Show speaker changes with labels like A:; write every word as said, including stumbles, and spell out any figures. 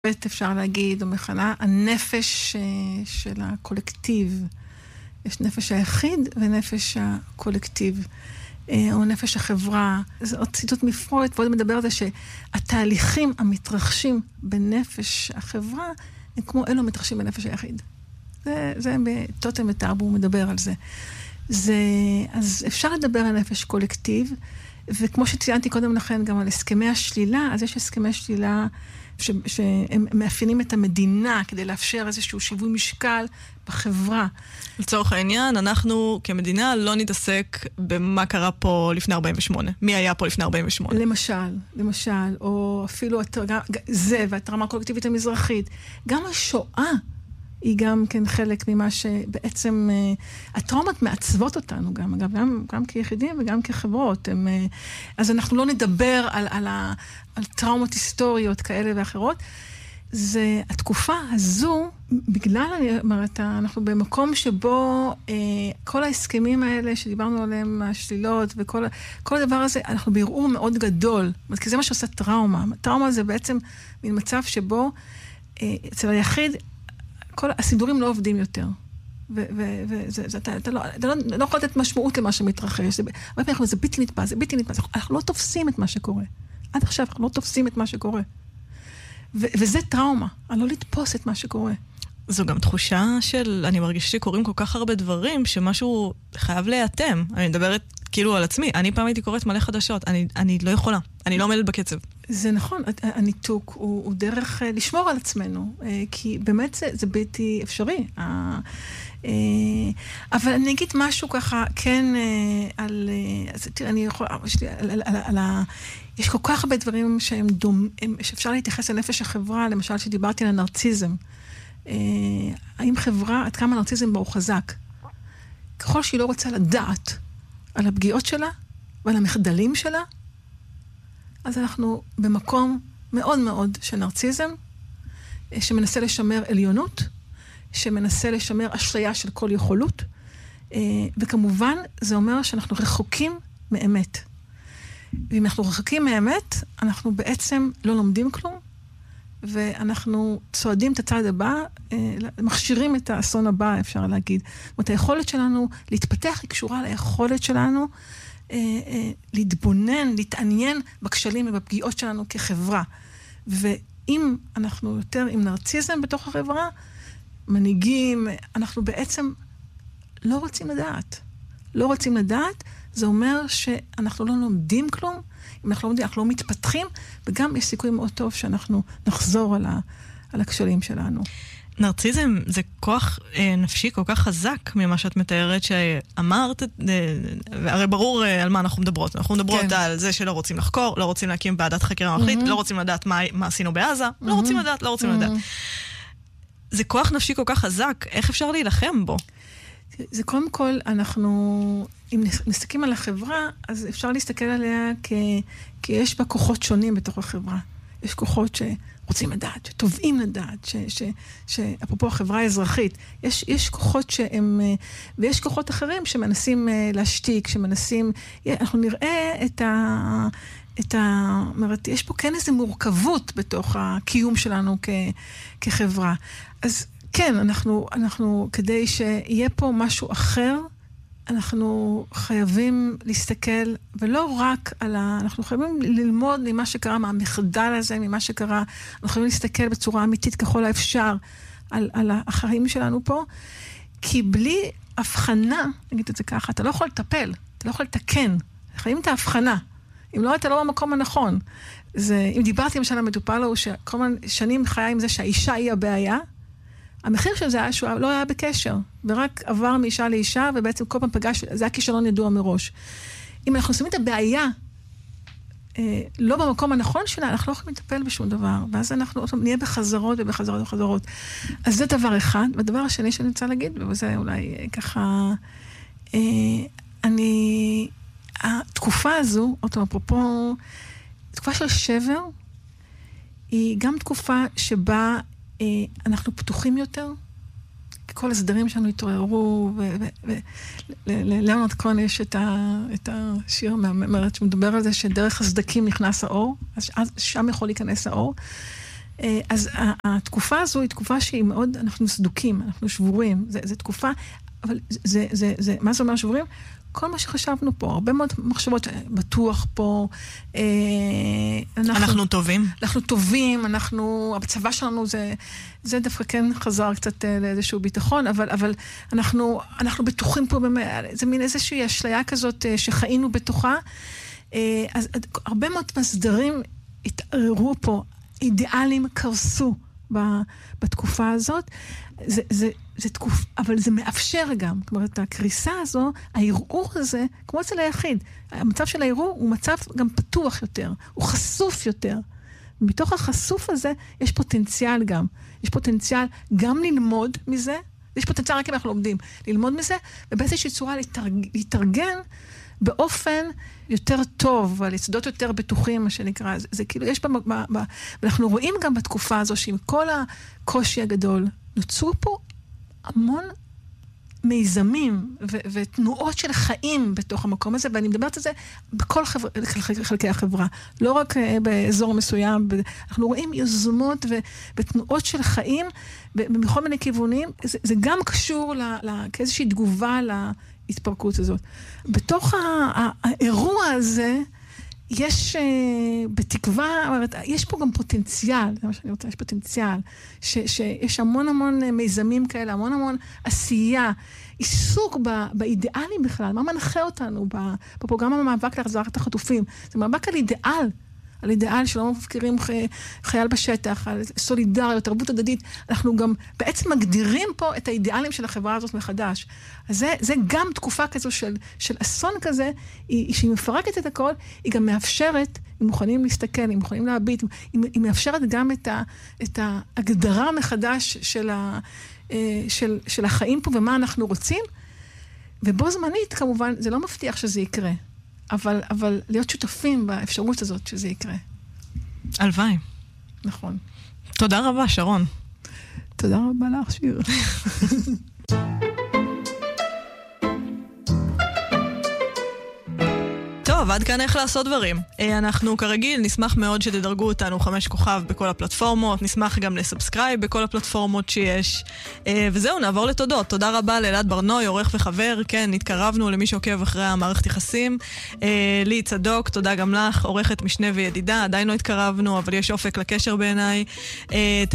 A: אפשר להגיד, או מכנה, הנפש של הקולקטיב. יש נפש היחיד ונפש הקולקטיב, או נפש החברה. זה עוד ציטוט מפרויד, ועוד מדבר על זה שהתהליכים המתרחשים בנפש החברה, הם כמו אלו מתרחשים בנפש היחיד. זה, זה בטוטם וטארבו, הוא מדבר על זה. זה. אז אפשר לדבר על נפש קולקטיב, וכמו שציינתי קודם לכן גם על הסכמי השלילה, אז יש הסכמי שלילה ש, שהם מאפיינים את המדינה כדי לאפשר איזשהו שיווי משקל בחברה.
B: לצורך העניין, אנחנו כמדינה לא נתעסק במה קרה פה לפני ארבעים ושמונה. מי היה פה לפני ארבעים ושמונה?
A: למשל, למשל, או אפילו זה והטראומה הקולקטיבית המזרחית. גם השואה היא גם כן חלק ממה שבעצם, הטראומות מעצבות אותנו גם, אגב, גם, גם כיחידים וגם כחברות. הם, אז אנחנו לא נדבר על, על, ה, על טראומות היסטוריות כאלה ואחרות. זה, התקופה הזו, בגלל, אני אומרת, אנחנו במקום שבו אה, כל ההסכמים האלה שדיברנו עליהם, השלילות וכל כל הדבר הזה, אנחנו בערעור מאוד גדול. כי זה מה שעושה טראומה. טראומה זה בעצם מין מצב שבו אה, אצל היחיד, כל הסידורים לא עובדים יותר. ואתה לא יכול לתת משמעות למה שמתרחש. הרבה פעמים זה בלתי נתפס, זה בלתי נתפס. אנחנו לא תופסים את מה שקורה. עד עכשיו אנחנו לא תופסים את מה שקורה. וזה טראומה, לא לתפוס את מה שקורה.
B: זו גם תחושה של, אני מרגיש שקוראים כל כך הרבה דברים, שמשהו חייב להיאטם. אני מדברת כאילו על עצמי. אני פעם הייתי קוראת מלא חדשות. אני, אני לא יכולה. אני לא עומדת בקצב.
A: זה נכון. הניתוק הוא, הוא דרך לשמור על עצמנו. כי באמת זה, זה בלתי אפשרי. אבל אני אגיד משהו ככה, כן, על, אז תראה, אני יכולה, על, על, על, על ה... יש כל כך הרבה דברים שהם דומים, שאפשר להתייחס לנפש החברה, למשל שדיברתי על הנרציזם. האם חברה, עד כמה הנרציזם בה הוא חזק? ככל שהיא לא רוצה לדעת על הפגיעות שלה ועל המחדלים שלה, אז אנחנו במקום מאוד מאוד של נרציזם, שמנסה לשמר עליונות, שמנסה לשמר אשליה של כל יכולות, וכמובן זה אומר שאנחנו רחוקים מאמת. ואם אנחנו רחוקים מאמת, אנחנו בעצם לא לומדים כלום, ואנחנו צועדים את הצעד הבא, מכשירים את האסון הבא, אפשר להגיד. זאת אומרת, היכולת שלנו להתפתח היא קשורה ליכולת שלנו, להתבונן, להתעניין בכשלים ובפגיעות שלנו כחברה. ואם אנחנו יותר עם נרציזם בתוך החברה, מנהיגים, אנחנו בעצם לא רוצים לדעת. לא רוצים לדעת, זה אומר שאנחנו לא לומדים כלום, אם אנחנו לא לומדים, אנחנו לא מתפתחים, וגם יש סיכוי מאוד טוב שאנחנו נחזור על, ה, על הכשלים שלנו.
B: נרציזם זה כוח אה, נפשי כל כך חזק ממה שאת מתארת, שאמרת, אה, הרי ברור אה, על מה אנחנו מדברות. אנחנו מדברות כן. על זה שלא רוצים לחקור, לא רוצים להקים ועדת חקירה ממלכתית, mm-hmm. לא רוצים לדעת מה, מה עשינו בעזה, mm-hmm. לא רוצים לדעת, לא רוצים mm-hmm. לדעת. זה כוח נפשי כל כך חזק, איך אפשר להילחם בו?
A: זה קודם כל, אנחנו, אם נסתכלים על החברה, אז אפשר להסתכל עליה כ, כי יש בה כוחות שונים בתוך החברה. יש כוחות שרוצים לדעת, שטובעים לדעת, ש, ש, שאפרופו החברה האזרחית, יש, יש כוחות שהם, ויש כוחות אחרים שמנסים להשתיק, שמנסים, אנחנו נראה את ה... את ה... אומרת, יש פה כן איזו מורכבות בתוך הקיום שלנו כ, כחברה. אז כן, אנחנו, אנחנו, כדי שיהיה פה משהו אחר, אנחנו חייבים להסתכל, ולא רק על ה... אנחנו חייבים ללמוד ממה שקרה, מהמחדל הזה, ממה שקרה, אנחנו חייבים להסתכל בצורה אמיתית ככל האפשר על, על החיים שלנו פה, כי בלי הבחנה, נגיד את זה ככה, אתה לא יכול לטפל, אתה לא יכול לתקן, חייבים את ההבחנה. אם לא, אתה לא במקום הנכון. זה, אם דיברתי למשל המטופל הוא שכל מיני שנים חיה עם זה שהאישה היא הבעיה, המחיר של זה היה שהוא לא היה בקשר, ורק עבר מאישה לאישה, ובעצם כל פעם פגש, זה היה כישלון ידוע מראש. אם אנחנו שמים את הבעיה, אה, לא במקום הנכון שלה, אנחנו לא יכולים לטפל בשום דבר, ואז אנחנו נהיה בחזרות ובחזרות ובחזרות. אז זה דבר אחד, והדבר השני שאני רוצה להגיד, וזה אולי ככה, אה, אני, התקופה הזו, אותו אפרופו, תקופה של שבר, היא גם תקופה שבה אנחנו פתוחים יותר, כי כל הסדרים שלנו התעוררו, ולאונרד כהן יש את השיר מהמרת שמדבר על זה שדרך הסדקים נכנס האור, אז שם יכול להיכנס האור. אז התקופה הזו היא תקופה שהיא מאוד, אנחנו סדוקים, אנחנו שבורים, זה, זה תקופה, אבל זה, זה, זה, מה זה אומר שבורים? כל מה שחשבנו פה, הרבה מאוד מחשבות, בטוח פה, אה,
B: אנחנו, אנחנו טובים.
A: אנחנו טובים, אנחנו, הצבא שלנו זה, זה דווקא כן חזר קצת לאיזשהו ביטחון, אבל, אבל אנחנו, אנחנו בטוחים פה, זה מין איזושהי אשליה כזאת שחיינו בתוכה, אה, אז הרבה מאוד מסדרים התערערו פה, אידיאלים קרסו בתקופה הזאת, זה, זה, זה תקוף, אבל זה מאפשר גם, כלומר, את הקריסה הזו, הערעור הזה, כמו אצל היחיד, המצב של הערעור הוא מצב גם פתוח יותר, הוא חשוף יותר. מתוך החשוף הזה, יש פוטנציאל גם. יש פוטנציאל גם ללמוד מזה, יש פוטנציאל רק אם אנחנו לומדים, ללמוד מזה, ובאיזושהי צורה להתארג, להתארגן באופן יותר טוב, על יסודות יותר בטוחים, מה שנקרא. זה, זה כאילו, יש ב, ב, ב, ואנחנו רואים גם בתקופה הזו, שעם כל הקושי הגדול, נוצרו פה המון מיזמים ו- ותנועות של חיים בתוך המקום הזה, ואני מדברת על זה בכל חבר... חלקי החברה, לא רק באזור מסוים, אנחנו רואים יוזמות ו- ותנועות של חיים בכל מיני כיוונים, זה, זה גם קשור ל- ל- כאיזושהי תגובה להתפרקות הזאת. בתוך ה- האירוע הזה, יש uh, בתקווה, יש פה גם פוטנציאל, זה מה שאני רוצה, יש פוטנציאל, ש, שיש המון המון מיזמים כאלה, המון המון עשייה, עיסוק ב, באידיאלים בכלל, מה מנחה אותנו בפרוגרמה המאבק להחזרת החטופים, זה מאבק על אידיאל, על אידיאל שלא מפקירים חייל בשטח, על סולידריות, תרבות הדדית, אנחנו גם בעצם מגדירים פה את האידיאלים של החברה הזאת מחדש. אז זה, זה גם תקופה כזו של, של אסון כזה, היא, שהיא מפרקת את הכל, היא גם מאפשרת, אם מוכנים להסתכל, אם מוכנים להביט, היא, היא מאפשרת גם את, ה, את ההגדרה מחדש של, ה, של, של החיים פה ומה אנחנו רוצים, ובו זמנית כמובן, זה לא מבטיח שזה יקרה. אבל, אבל להיות שותפים באפשרות הזאת שזה יקרה.
B: הלוואי.
A: נכון.
B: תודה רבה, שרון.
A: תודה רבה לך, שיר.
B: טוב, עד כאן איך לעשות דברים. אנחנו כרגיל נשמח מאוד שתדרגו אותנו חמש כוכב בכל הפלטפורמות, נשמח גם לסאבסקרייב בכל הפלטפורמות שיש. וזהו, נעבור לתודות. תודה רבה לאלעד ברנוי, עורך וחבר. כן, התקרבנו למי שעוקב אחרי המערכת יחסים. לי צדוק, תודה גם לך, עורכת משנה וידידה. עדיין לא התקרבנו, אבל יש אופק לקשר בעיניי.